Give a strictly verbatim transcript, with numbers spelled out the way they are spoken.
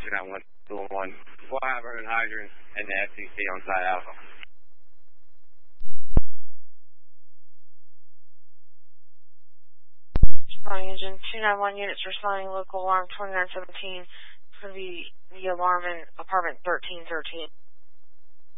two nine one two one. We'll have urban hydrant and the F C C on site alpha. Responding engine two nine one units responding local alarm twenty-nine seventeen for the, the alarm in apartment thirteen thirteen.